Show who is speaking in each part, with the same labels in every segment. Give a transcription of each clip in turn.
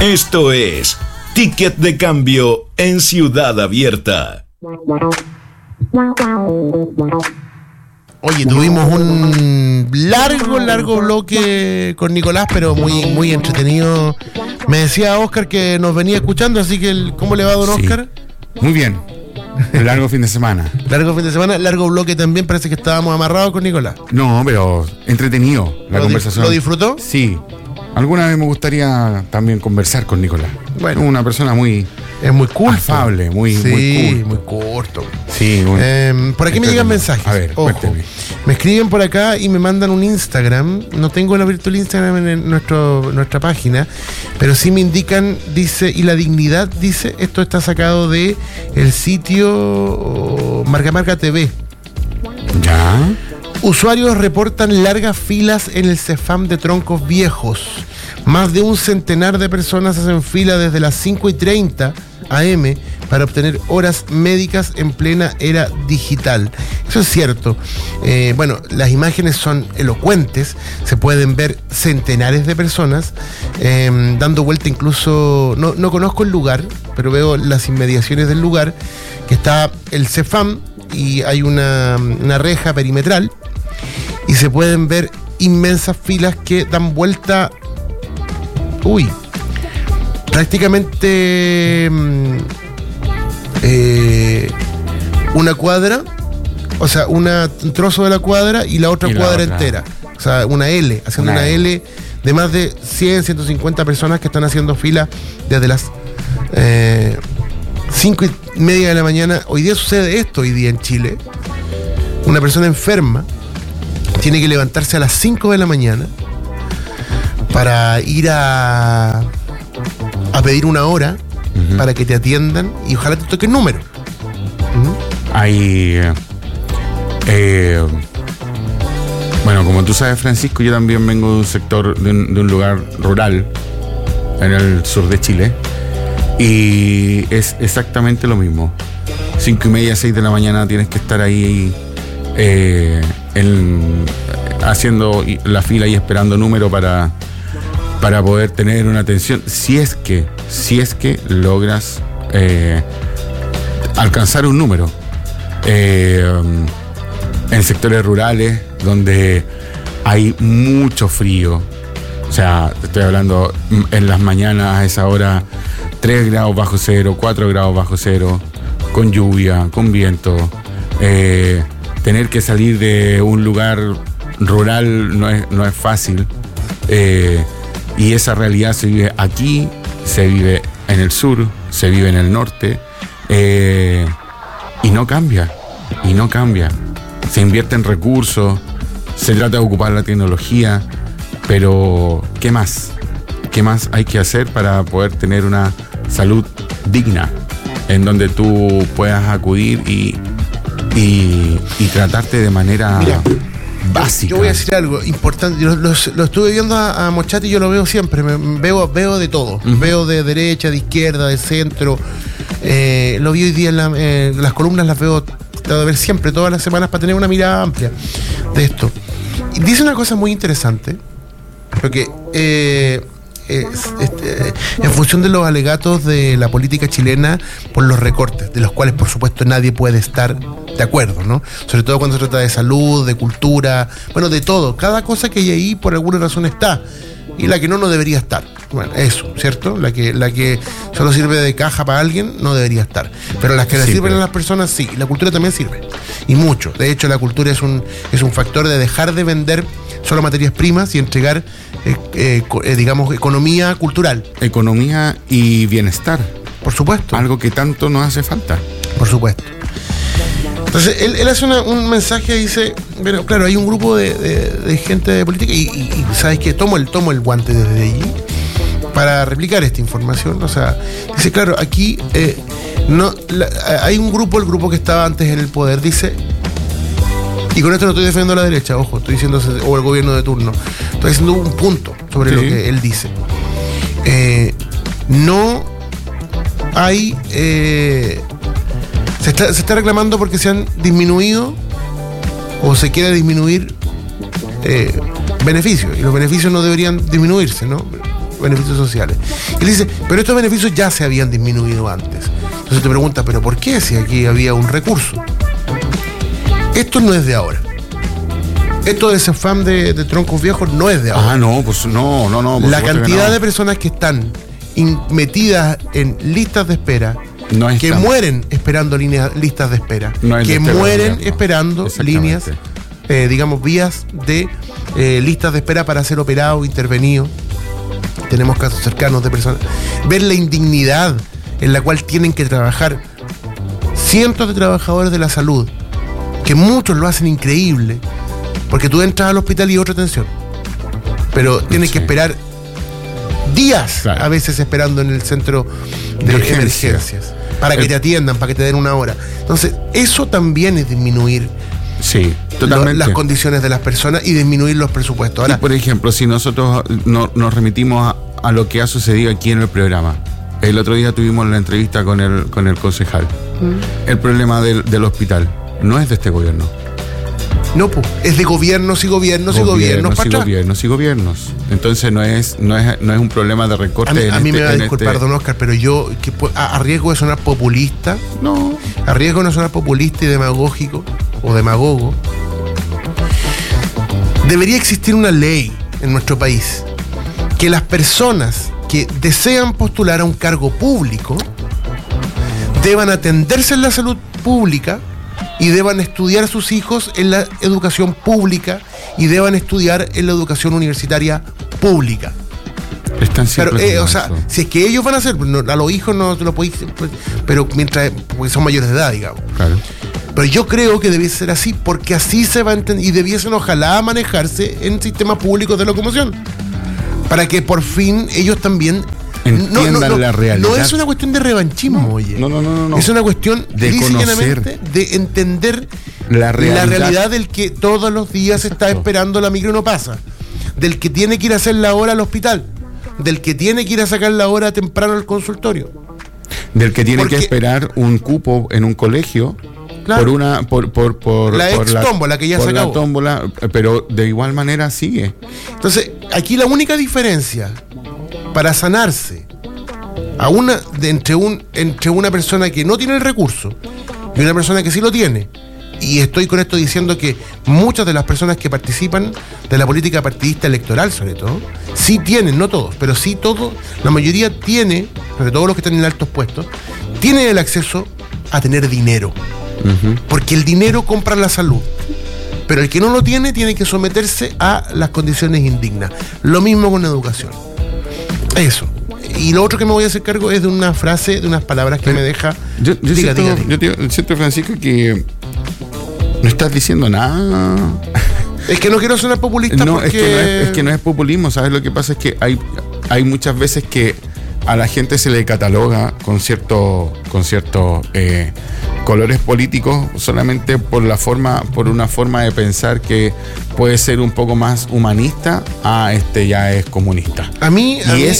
Speaker 1: Esto es Ticket de Cambio en Ciudad Abierta.
Speaker 2: Oye, tuvimos un largo bloque con Nicolás, pero muy entretenido. Me decía Oscar que nos venía escuchando, así que ¿cómo le va, don Oscar?
Speaker 3: Muy bien. Largo fin de semana.
Speaker 2: Largo bloque también, parece que estábamos amarrados con Nicolás.
Speaker 3: No, pero entretenido la conversación.
Speaker 2: ¿Lo disfrutó?
Speaker 3: Sí. Alguna vez me gustaría también conversar con Nicolás.
Speaker 2: Bueno.
Speaker 3: Una persona muy...
Speaker 2: Es muy culto.
Speaker 3: Afable, muy cool.
Speaker 2: Muy corto.
Speaker 3: Sí.
Speaker 2: Por aquí me llegan mensajes.
Speaker 3: A ver, cuénteme.
Speaker 2: Me escriben por acá y me mandan un Instagram. No tengo la virtual Instagram en nuestra página, pero sí me indican, dice, y la dignidad, dice, esto está sacado de el sitio Marca TV.
Speaker 3: ¿Ya?
Speaker 2: Usuarios reportan largas filas en el CEFAM de Troncos Viejos. Más de un centenar de personas hacen fila desde las 5:30 AM para obtener horas médicas en plena era digital. Eso es cierto. Bueno, las imágenes son elocuentes. Se pueden ver centenares de personas dando vuelta incluso... No conozco el lugar, pero veo las inmediaciones del lugar, que está el CEFAM y hay una reja perimetral y se pueden ver inmensas filas que dan vuelta... prácticamente una cuadra, o sea, un trozo de la cuadra y la otra cuadra entera. O sea, una L, haciendo una L de más de 100, 150 personas que están haciendo fila desde las 5:30 de la mañana. Hoy día sucede esto, hoy día en Chile. Una persona enferma tiene que levantarse a las 5 de la mañana para ir a pedir una hora para que te atiendan y ojalá te toque el número.
Speaker 3: Hay... bueno, como tú sabes, Francisco, yo también vengo de un sector, de un lugar rural en el sur de Chile, y es exactamente lo mismo. 5:30, 6 de la mañana tienes que estar ahí haciendo la fila y esperando número para poder tener una atención, si es que logras alcanzar un número. En sectores rurales donde hay mucho frío, o sea, te estoy hablando en las mañanas a esa hora 3 grados bajo cero, 4 grados bajo cero, con lluvia, con viento, tener que salir de un lugar rural no es fácil. Y esa realidad se vive aquí, se vive en el sur, se vive en el norte, y no cambia. Se invierte en recursos, se trata de ocupar la tecnología, pero ¿qué más? ¿Qué más hay que hacer para poder tener una salud digna en donde tú puedas acudir y tratarte de manera...
Speaker 2: Mira,
Speaker 3: básica.
Speaker 2: Yo voy a decir algo importante. Yo lo estuve viendo a Mochati y yo lo veo siempre. Veo de todo. Veo de derecha, de izquierda, de centro. Lo vi hoy día en las columnas, las veo, trato de ver siempre, todas las semanas, para tener una mirada amplia de esto. Y dice una cosa muy interesante, porque en función de los alegatos de la política chilena por los recortes, de los cuales por supuesto nadie puede estar de acuerdo, ¿no? Sobre todo cuando se trata de salud, de cultura, bueno, de todo. Cada cosa que hay ahí por alguna razón está, y la que no debería estar. Bueno, eso, ¿cierto? La que solo sirve de caja para alguien no debería estar. Pero las que le sirven a las personas, sí. Y la cultura también sirve. Y mucho. De hecho, la cultura es un factor de dejar de vender solo materias primas y entregar, digamos, economía cultural.
Speaker 3: Economía y bienestar.
Speaker 2: Por supuesto.
Speaker 3: Algo que tanto nos hace falta.
Speaker 2: Por supuesto. Entonces, él hace un mensaje y dice, bueno, claro, hay un grupo de gente de política y ¿sabes qué? Tomo el guante desde allí para replicar esta información. O sea, dice, claro, aquí hay un grupo, el grupo que estaba antes en el poder, dice, y con esto no estoy defendiendo a la derecha, ojo, estoy diciendo, o el gobierno de turno, estoy haciendo un punto sobre lo que él dice. No hay... Se está reclamando porque se han disminuido o se quiere disminuir beneficios, y los beneficios no deberían disminuirse, ¿no? beneficios sociales. Y le dice, pero estos beneficios ya se habían disminuido antes. Entonces te preguntas, ¿pero por qué? Si aquí había un recurso. Esto no es de ahora. Esto de CEFAM de troncos viejos no es de ahora.
Speaker 3: Ah, no, pues no.
Speaker 2: La cantidad de personas que están metidas en listas de espera, que mueren esperando listas de espera, que mueren esperando líneas, vías de listas de espera para ser operados, intervenidos. Tenemos casos cercanos de personas. Ver la indignidad en la cual tienen que trabajar cientos de trabajadores de la salud, que muchos lo hacen increíble, porque tú entras al hospital y otra atención, pero tienes que esperar días, a veces esperando en el centro de emergencias para que te atiendan, para que te den una hora. Entonces, eso también es disminuir las condiciones de las personas y disminuir los presupuestos. Ahora,
Speaker 3: y por ejemplo, si nosotros nos remitimos a lo que ha sucedido aquí en el programa, el otro día tuvimos la entrevista con el concejal. El problema del hospital no es de este gobierno.
Speaker 2: No, pues, es de gobiernos y gobiernos.
Speaker 3: Entonces no es un problema de recorte.
Speaker 2: A mí me va a disculpar, don Oscar, pero yo, a riesgo de sonar populista, a riesgo de no sonar populista y demagógico o demagogo, debería existir una ley en nuestro país que las personas que desean postular a un cargo público deban atenderse en la salud pública y deban estudiar a sus hijos en la educación pública y deban estudiar en la educación universitaria pública. Claro, si es que ellos van a hacer, a los hijos no te lo podéis, pero porque son mayores de edad, digamos. Claro. Pero yo creo que debiese ser así, porque así se va a entender, y debiesen ojalá manejarse en sistemas públicos de locomoción, para que por fin ellos también
Speaker 3: entiendan la realidad.
Speaker 2: No es una cuestión de revanchismo, oye. No. Es una cuestión
Speaker 3: de conocer,
Speaker 2: de entender la realidad del que todos los días está esperando la micro y no pasa. Del que tiene que ir a hacer la hora al hospital. Del que tiene que ir a sacar la hora temprano al consultorio.
Speaker 3: Del que tiene que esperar un cupo en un colegio. Claro. Por
Speaker 2: la tómbola que ya se acabó.
Speaker 3: La tómbola, pero de igual manera sigue.
Speaker 2: Entonces, aquí la única diferencia para sanarse entre una persona que no tiene el recurso y una persona que sí lo tiene, y estoy con esto diciendo que muchas de las personas que participan de la política partidista electoral, sobre todo, sí tienen, no todos, pero sí todos, la mayoría tiene, sobre todo los que están en altos puestos, tienen el acceso a tener dinero. Porque el dinero compra la salud, pero el que no lo tiene que someterse a las condiciones indignas. Lo mismo con la educación. Eso. Y lo otro que me voy a hacer cargo es de una frase, de unas palabras que me deja.
Speaker 3: Yo siento, Francisco, que no estás diciendo nada.
Speaker 2: Es que no quiero sonar populista.
Speaker 3: No, porque... es que no es populismo. ¿Sabes? Lo que pasa es que hay muchas veces que a la gente se le cataloga con ciertos colores políticos solamente por una forma de pensar que puede ser un poco más humanista ya es comunista.
Speaker 2: A mí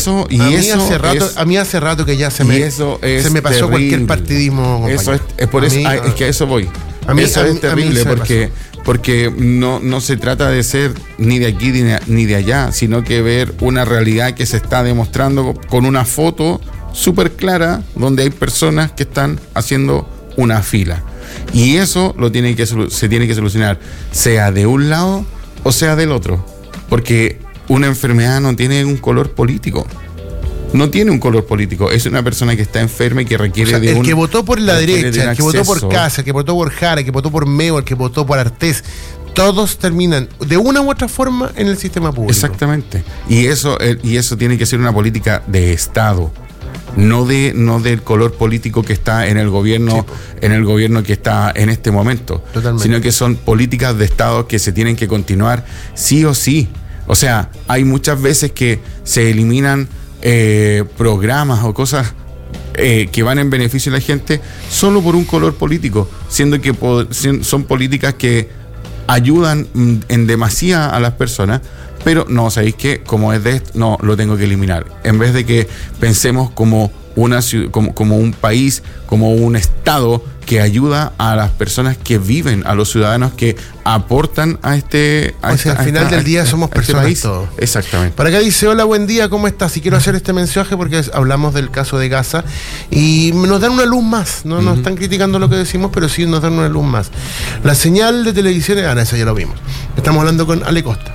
Speaker 2: hace rato que ya se me pasó terrible. Cualquier partidismo.
Speaker 3: Eso es que a eso voy. Eso es terrible porque no se trata de ser ni de aquí ni de allá, sino que ver una realidad que se está demostrando con una foto súper clara donde hay personas que están haciendo una fila. Y eso se tiene que solucionar, sea de un lado o sea del otro. Porque una enfermedad no tiene un color político. No tiene un color político. Es una persona que está enferma y que requiere
Speaker 2: el que votó por la derecha, el que votó por Casa, el que votó por Jara, el que votó por Meo, el que votó por Artés, todos terminan de una u otra forma en el sistema público.
Speaker 3: Exactamente. Y eso tiene que ser una política de Estado. No del color político que está en el gobierno, que está en este momento. Totalmente. Sino que son políticas de Estado que se tienen que continuar sí o sí. O sea, hay muchas veces que se eliminan programas o cosas que van en beneficio de la gente solo por un color político, siendo que son políticas que ayudan en demasía a las personas. Pero no, ¿sabéis qué? Como es de esto, no, lo tengo que eliminar. En vez de que pensemos como como un país, como un estado que ayuda a las personas que viven, a los ciudadanos que aportan a
Speaker 2: al final del día somos personas todos.
Speaker 3: Exactamente.
Speaker 2: Para acá dice, hola, buen día, ¿cómo estás? Y quiero hacer este mensaje porque hablamos del caso de Gaza y nos dan una luz más, no nos están criticando lo que decimos, pero sí nos dan una luz más. La señal de televisión, eso ya lo vimos. Estamos hablando con Ale Costa.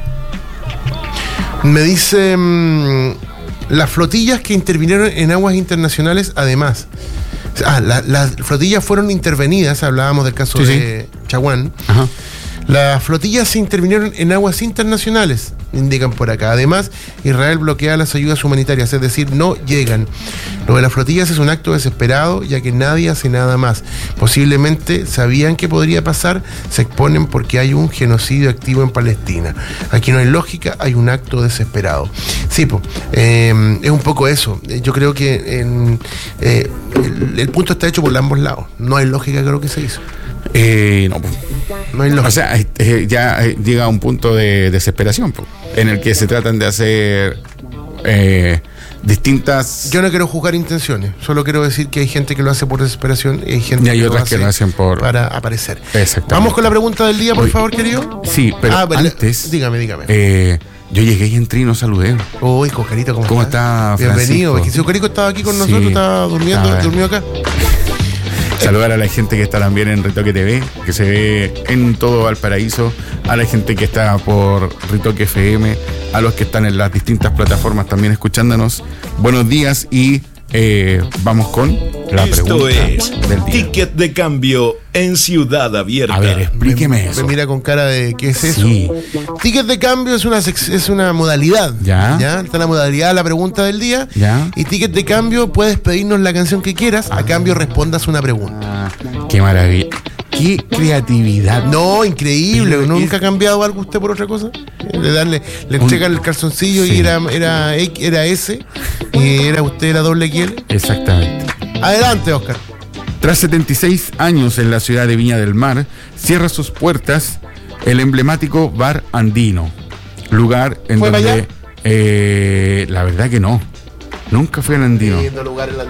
Speaker 2: Me dice, las flotillas que intervinieron en aguas internacionales, además, las flotillas fueron intervenidas, hablábamos del caso de Chaguán.
Speaker 3: Ajá.
Speaker 2: Las flotillas se intervinieron en aguas internacionales, indican por acá. Además, Israel bloquea las ayudas humanitarias, es decir, no llegan. Lo de las flotillas es un acto desesperado, ya que nadie hace nada más. Posiblemente sabían que podría pasar, se exponen porque hay un genocidio activo en Palestina. Aquí no hay lógica, hay un acto desesperado. Sí, es un poco eso. Yo creo que el punto está hecho por ambos lados. No hay lógica, creo que se hizo.
Speaker 3: No, pues.
Speaker 2: No hay lógica.
Speaker 3: O sea, ya llega a un punto de desesperación, pues, en el que se tratan de hacer distintas...
Speaker 2: Yo no quiero juzgar intenciones, solo quiero decir que hay gente que lo hace por desesperación y hay gente
Speaker 3: y hay otras que lo hacen para
Speaker 2: aparecer.
Speaker 3: Exactamente.
Speaker 2: Vamos con la pregunta del día, por favor, querido.
Speaker 3: Sí, pero antes...
Speaker 2: Dígame.
Speaker 3: Yo llegué y entré y no saludé.
Speaker 2: Uy, Cocarito,
Speaker 3: ¿cómo está, Francisco?
Speaker 2: Bienvenido. Es que si Cocarito estaba aquí con nosotros, estaba durmió acá.
Speaker 3: Saludar a la gente que está también en Ritoque TV, que se ve en todo Valparaíso, a la gente que está por Ritoque FM, a los que están en las distintas plataformas también escuchándonos. Buenos días y vamos con la pregunta del día.
Speaker 1: Ticket de cambio en Ciudad Abierta.
Speaker 3: A ver, explíqueme eso.
Speaker 2: Me mira con cara de ¿qué es eso?
Speaker 3: Sí.
Speaker 2: Ticket de cambio es una modalidad.
Speaker 3: ¿Ya?
Speaker 2: Está la modalidad de la pregunta del día.
Speaker 3: ¿Ya?
Speaker 2: Y ticket de cambio, puedes pedirnos la canción que quieras, a cambio respondas una pregunta.
Speaker 3: Qué maravilla. Qué creatividad.
Speaker 2: No, increíble. ¿Nunca ha cambiado algo usted por otra cosa? Le entregan el calzoncillo y era S y era doble XL.
Speaker 3: Exactamente.
Speaker 2: Adelante, Oscar.
Speaker 3: Tras 76 años en la ciudad de Viña del Mar, cierra sus puertas el emblemático Bar Andino, lugar en
Speaker 2: ¿Fue para
Speaker 3: donde la verdad que no, nunca fui al Andino.
Speaker 2: Lindo lugar en la